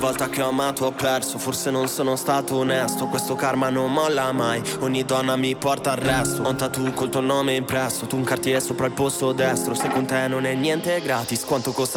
volta che ho amato ho perso, forse non sono stato onesto. Questo karma non molla mai, ogni donna mi porta al resto. Ho un tattoo col tuo nome impresso, tu un Cartier sopra il posto destro. Se con te non è niente gratis, quanto costa